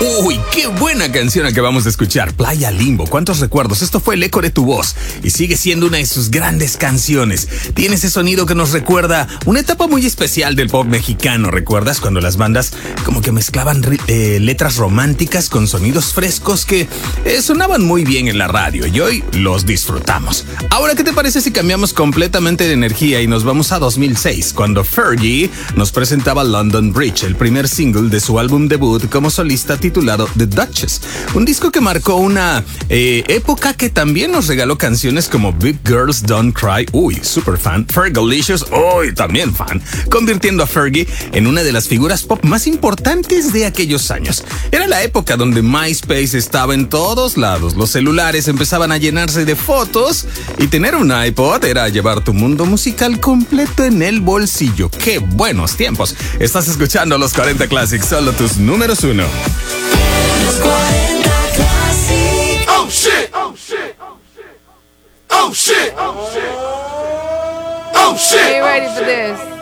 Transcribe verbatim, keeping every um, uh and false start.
Uy, qué buena canción acabamos de escuchar, Playa Limbo. ¿Cuántos recuerdos? Esto fue el eco de tu voz y sigue siendo una de sus grandes canciones. Tiene ese sonido que nos recuerda una etapa muy especial del pop mexicano. ¿Recuerdas cuando las bandas como que mezclaban eh, letras románticas con sonidos frescos que eh, sonaban muy bien en la radio y hoy los disfrutamos? Ahora, ¿qué te parece si cambiamos completamente de energía y nos vamos a dos mil seis, cuando Fergie nos presentaba London Bridge, el primer single de su álbum debut como solista titulado The Duchess, un disco que marcó una eh, época que también nos regaló canciones como Big Girls Don't Cry, uy, super fan, Fergalicious, uy, también fan, convirtiendo a Fergie en una de las figuras pop más importantes de aquellos años. Era la época donde MySpace estaba en todos lados, los celulares empezaban a llenarse de fotos y tener un iPod era llevar tu mundo musical completo en el bolsillo. ¡Qué buenos tiempos! Estás escuchando Los cuarenta Classics, solo tus números uno. Los cuarenta Classic. Oh shit! Oh shit! Oh shit! Oh shit! Oh shit! Are you ready for this?